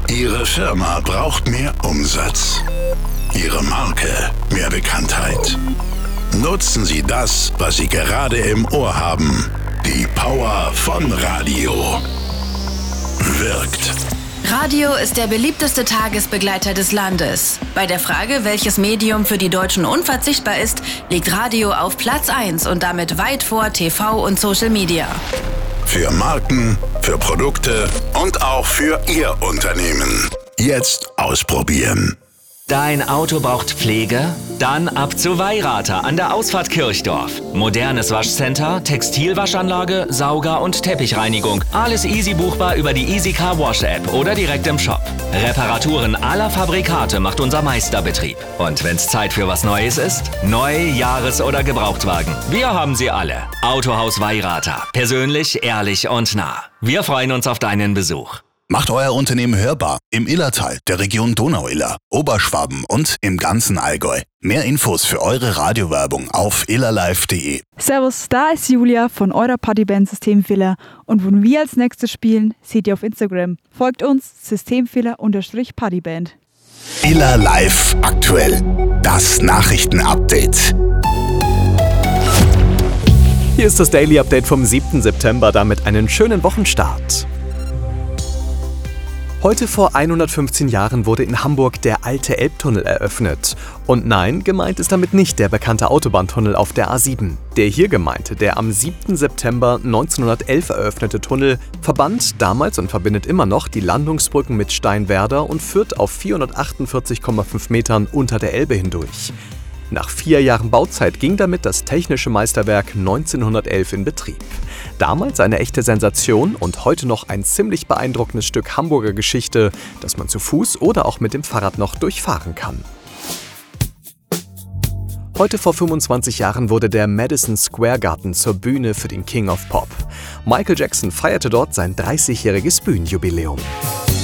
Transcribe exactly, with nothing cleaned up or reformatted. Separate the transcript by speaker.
Speaker 1: Ihre Firma braucht mehr Umsatz. Ihre Marke mehr Bekanntheit. Nutzen Sie das, was Sie gerade im Ohr haben. Die Power von Radio. Wirkt.
Speaker 2: Radio ist der beliebteste Tagesbegleiter des Landes. Bei der Frage, welches Medium für die Deutschen unverzichtbar ist, liegt Radio auf Platz eins und damit weit vor T V und Social Media.
Speaker 1: Für Marken, für Produkte und auch für Ihr Unternehmen. Jetzt ausprobieren.
Speaker 3: Dein Auto braucht Pflege? Dann ab zu Weirater an der Ausfahrt Kirchdorf. Modernes Waschcenter, Textilwaschanlage, Sauger- und Teppichreinigung. Alles easy buchbar über die Easy Car Wash App oder direkt im Shop. Reparaturen aller Fabrikate macht unser Meisterbetrieb. Und wenn's Zeit für was Neues ist? Neu-, Jahres- oder Gebrauchtwagen. Wir haben sie alle. Autohaus Weirater. Persönlich, ehrlich und nah. Wir freuen uns auf deinen Besuch.
Speaker 4: Macht euer Unternehmen hörbar im Illertal, der Region Donau-Iller, Oberschwaben und im ganzen Allgäu. Mehr Infos für eure Radiowerbung auf illerlive punkt de.
Speaker 5: Servus, da ist Julia von eurer Partyband Systemfehler und wo wir als nächstes spielen, seht ihr auf Instagram. Folgt uns Systemfehler-Partyband.
Speaker 4: Illerlive aktuell. Das Nachrichtenupdate.
Speaker 6: Hier ist das Daily Update vom siebten September, damit einen schönen Wochenstart. Heute vor hundertfünfzehn Jahren wurde in Hamburg der alte Elbtunnel eröffnet. Und nein, gemeint ist damit nicht der bekannte Autobahntunnel auf der A sieben. Der hier gemeinte, der am siebten September neunzehnhundertelf eröffnete Tunnel, verband damals und verbindet immer noch die Landungsbrücken mit Steinwerder und führt auf vierhundertachtundvierzig Komma fünf Metern unter der Elbe hindurch. Nach vier Jahren Bauzeit ging damit das technische Meisterwerk neunzehnhundertelf in Betrieb. Damals eine echte Sensation und heute noch ein ziemlich beeindruckendes Stück Hamburger Geschichte, das man zu Fuß oder auch mit dem Fahrrad noch durchfahren kann. Heute vor fünfundzwanzig Jahren wurde der Madison Square Garden zur Bühne für den King of Pop. Michael Jackson feierte dort sein dreißigjähriges Bühnenjubiläum.